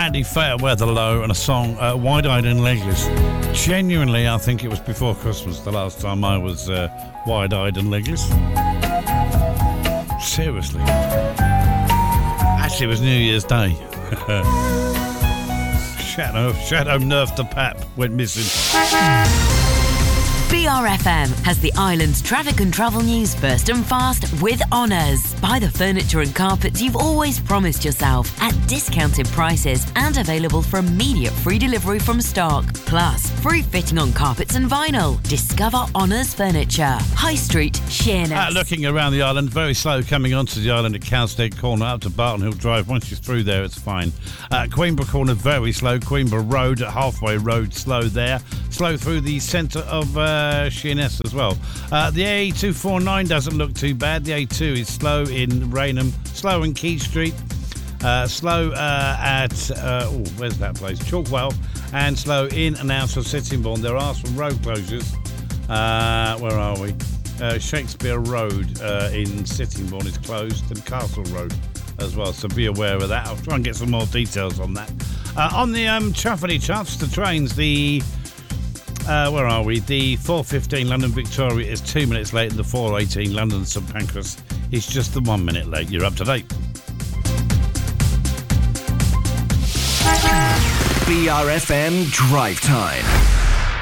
Andy Fairweather Low and a song Wide-Eyed and Legless. Genuinely, I think it was before Christmas the last time I was wide-eyed and legless. Seriously. Actually, it was New Year's Day. Shadow Nerf the Pap went missing. BRFM has the island's traffic and travel news first and fast with Honours. Buy the furniture and carpets you've always promised yourself at discounted prices and available for immediate free delivery from stock. Plus, free fitting on carpets and vinyl. Discover Honours Furniture. High Street, Sheerness. Looking around the island, very slow coming onto the island at Cowstead Corner up to Barton Hill Drive. Once you're through there, it's fine. Queenborough Corner, very slow. Queenborough Road, Halfway Road, slow there. Slow through the centre of Sheerness as well. The A249 doesn't look too bad. The A2 is slow in Raynham, slow in Key Street, slow at where's that place? Chalkwell, and slow in and out of Sittingbourne. There are some road closures. Where are we? Shakespeare Road in Sittingbourne is closed, and Castle Road as well, so be aware of that. I'll try and get some more details on that. On the Chuffety Chuffs, the trains, the where are we? The 4:15 London Victoria is 2 minutes late, and the 4:18 London St Pancras is just the 1 minute late. You're up to date. BRFM Drive Time.